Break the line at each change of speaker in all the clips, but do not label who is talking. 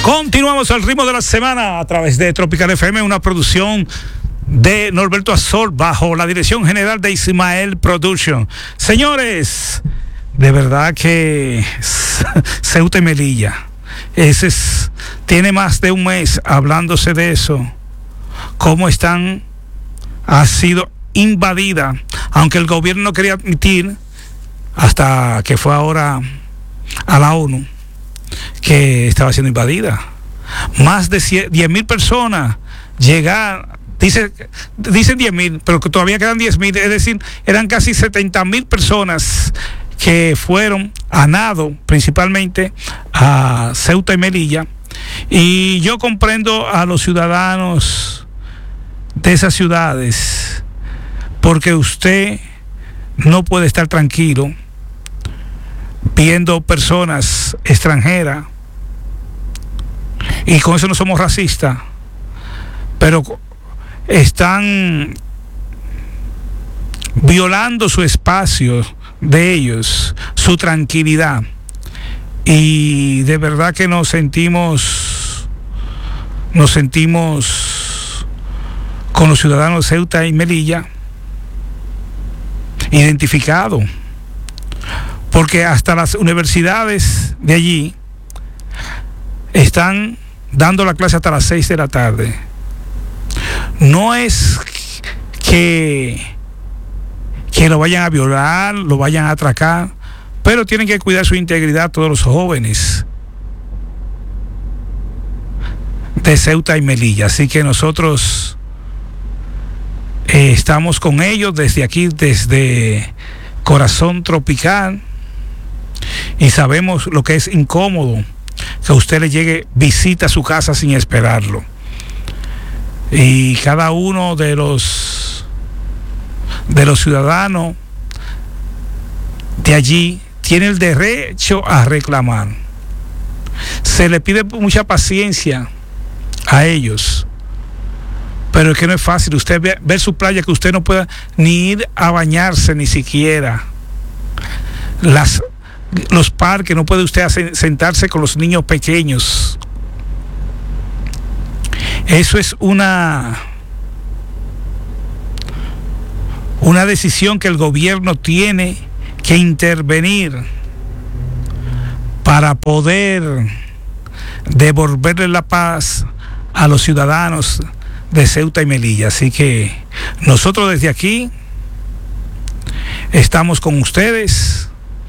Continuamos al ritmo de la semana a través de Tropical FM, una producción de Norberto Azor bajo la dirección general de Ismael Production. Señores, de verdad que Ceuta y Melilla, tiene más de un mes hablándose de eso, cómo ha sido invadida, aunque el gobierno no quería admitir, hasta que fue ahora a la ONU, que estaba siendo invadida. Más de 10,000 personas llegaron, dicen 10,000, pero que todavía quedan 10,000, es decir, eran casi 70,000 personas que fueron a nado, principalmente a Ceuta y Melilla. Y yo comprendo a los ciudadanos de esas ciudades, porque usted no puede estar tranquilo viendo personas extranjeras, y con eso no somos racistas, pero están violando su espacio de ellos, su tranquilidad, y de verdad que nos sentimos con los ciudadanos de Ceuta y Melilla identificados, porque hasta las universidades de allí están dando la clase hasta las 6 de la tarde. No es que lo vayan a violar, lo vayan a atracar, pero tienen que cuidar su integridad todos los jóvenes de Ceuta y Melilla. Así que nosotros estamos con ellos desde aquí, desde Corazón Tropical, y sabemos lo que es incómodo que a usted le llegue visita a su casa sin esperarlo. Y cada uno de los ciudadanos de allí tiene el derecho a reclamar. Se le pide mucha paciencia a ellos, pero es que no es fácil usted ver su playa, que usted no pueda ni ir a bañarse ni siquiera. Los parques, no puede usted sentarse con los niños pequeños. Eso es una decisión que el gobierno tiene que intervenir para poder devolverle la paz a los ciudadanos de Ceuta y Melilla. Así que nosotros desde aquí estamos con ustedes,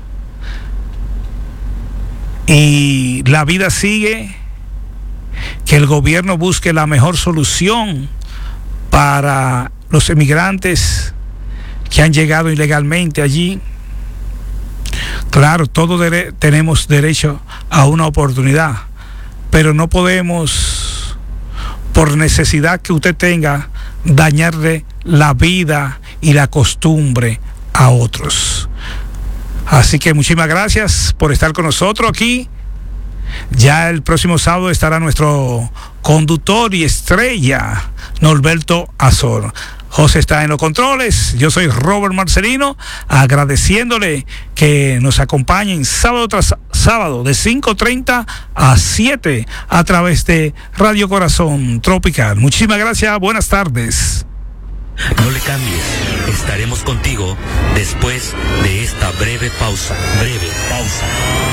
y la vida sigue. Que el gobierno busque la mejor solución para los emigrantes que han llegado ilegalmente allí. Claro, todos tenemos derecho a una oportunidad, pero no podemos, por necesidad que usted tenga, dañarle la vida y la costumbre a otros. Así que muchísimas gracias por estar con nosotros aquí. Ya el próximo sábado estará nuestro conductor y estrella, Norberto Azor. José está en los controles, yo soy Robert Marcelino, agradeciéndole que nos acompañen sábado tras sábado de 5:30 a 7 a través de Radio Corazón Tropical. Muchísimas gracias, buenas tardes.
No le cambies, estaremos contigo después de esta breve pausa.